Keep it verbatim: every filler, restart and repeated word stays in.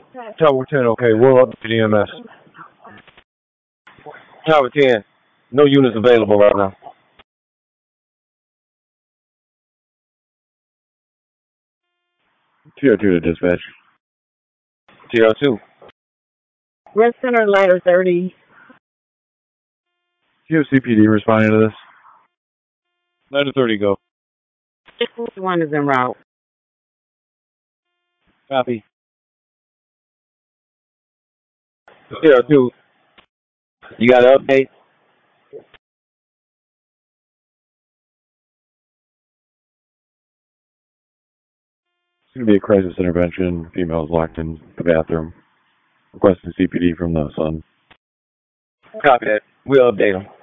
Tower ten, okay, we're up to the E M S. Tower ten, no units available right now. T R two to dispatch. T R two. Red Center, ladder thirty. Do you have C P D responding to this? Ladder thirty, go. One is en route. Copy. T R two, you got an update? It's going to be a crisis intervention. Female's locked in the bathroom. Requesting C P D from the son. Copy that. We'll update them.